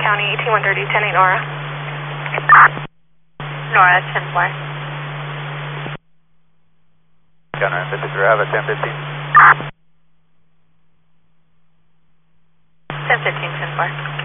County, 18130, 10-8 Nora. Nora, 10-4. Gunner, 53 Bravo, 1015. 1015, 10-4.